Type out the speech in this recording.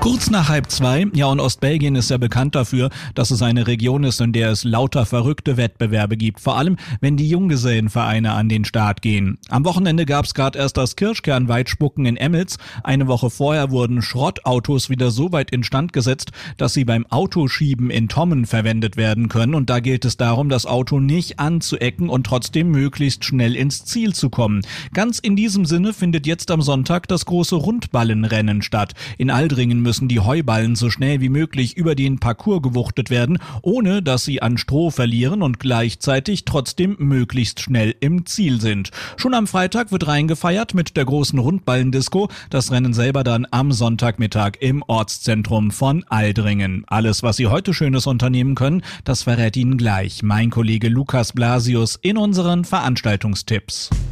Kurz nach 1:30, ja, und Ostbelgien ist ja bekannt dafür, dass es eine Region ist, in der es lauter verrückte Wettbewerbe gibt, vor allem wenn die Junggesellenvereine an den Start gehen. Am Wochenende gab es gerade erst das Kirschkernweitspucken in Emmels. Eine Woche vorher wurden Schrottautos wieder so weit instand gesetzt, dass sie beim Autoschieben in Tommen verwendet werden können, und da gilt es darum, das Auto nicht anzuecken und trotzdem möglichst schnell ins Ziel zu kommen. Ganz in diesem Sinne findet jetzt am Sonntag das große Rundballenrennen statt. In Aldringen müssen die Heuballen so schnell wie möglich über den Parcours gewuchtet werden, ohne dass sie an Stroh verlieren und gleichzeitig trotzdem möglichst schnell im Ziel sind. Schon am Freitag wird reingefeiert mit der großen Rundballendisco, das Rennen selber dann am Sonntagmittag im Ortszentrum von Aldringen. Alles, was Sie heute Schönes unternehmen können, das verrät Ihnen gleich mein Kollege Lukas Blasius in unseren Veranstaltungstipps.